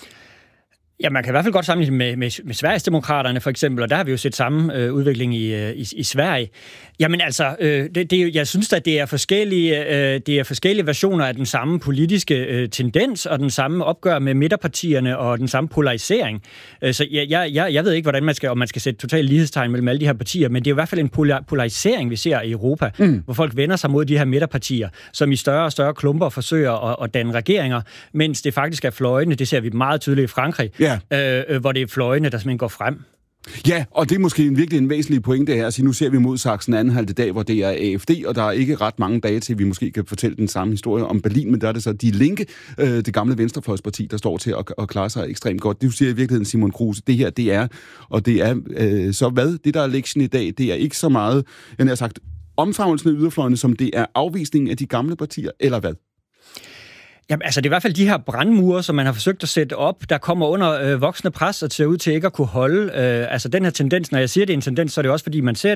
Ja, man kan i hvert fald godt sammenligne med, med, med Sverigesdemokraterne for eksempel, og der har vi jo set samme øh, udvikling i, i, i Sverige. Jamen altså, øh, det, det, jeg synes at det er forskellige, øh, det er forskellige versioner af den samme politiske øh, tendens, og den samme opgør med midterpartierne, og den samme polarisering. Øh, så jeg, jeg, jeg ved ikke, hvordan man skal, om man skal sætte total lighedstegn mellem alle de her partier, men det er i hvert fald en polar, polarisering, vi ser i Europa, mm. hvor folk vender sig mod de her midterpartier, som i større og større klumper forsøger at, at danne regeringer, mens det faktisk er fløjene, det ser vi meget tydeligt i Frankrig, yeah. Øh, hvor det er fløjene, der simpelthen går frem. Ja, og det er måske en virkelig en væsentlig pointe her. Altså, nu ser vi mod Sachsen-Anhalt i dag, hvor det er A F D, og der er ikke ret mange dage til, at vi måske kan fortælle den samme historie om Berlin, men der er det så De Linke, øh, det gamle venstrefløjsparti, der står til at, at klare sig ekstremt godt. Det du siger i virkeligheden, Simon Kruse, det her, det er, og det er øh, så hvad? Det, der er lektien i dag, det er ikke så meget, jeg har sagt, omfavnelsen af yderfløjene, som det er afvisningen af de gamle partier, eller hvad? Jamen, altså det er i hvert fald de her brandmure, som man har forsøgt at sætte op, der kommer under øh, voksende pres og ser ud til ikke at kunne holde. Øh, altså den her tendens, når jeg siger, det er en tendens, så er det også fordi, man ser